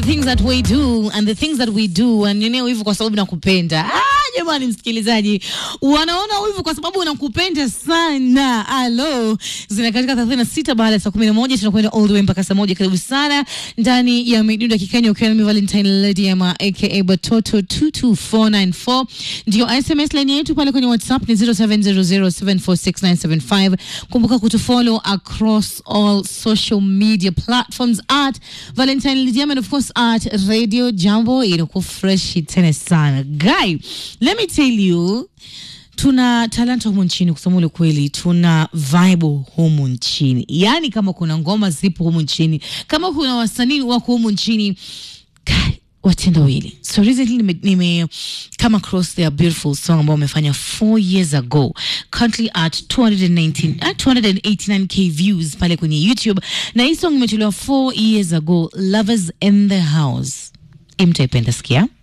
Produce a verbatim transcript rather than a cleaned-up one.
Things that we do and the things that we do and you know hivyo kwa sababu nakupenda. Ah, jamani msikilizaji, wanaona hivyo kwa sababu nakupenda sana. Hello, zinakatika thelathini na sita baada ya saa kumi na moja tunakwenda all the way mpaka saa moja. Karibu sana ndani ya midundo ya Kikenya ukiwa na Valentine Lady ama aka Batoto two two four nine four. Ndio S M S line yetu pale kwenye WhatsApp ni zero seven zero zero seven four six nine seven five. Kumbuka kutufollow across all social media platforms at Valentine Lady and of course at Radio Jambo. Inakuwa fresh tena sana. Guy, let me tell you, tuna talanta humu nchini, kusema ule kweli, tuna vibe humu nchini. Yani kama kuna ngoma zipo humu nchini, kama kuna wasanii wako humu nchini, guy, watenda wili. So recently nime, nime come across their beautiful song ambao wamefanya four years ago, currently at two hundred nineteen at two hundred eighty-nine K views pale kwenye YouTube, na hii song imetolewa four years ago, Lovers in the House. Imtaipenda, sikia.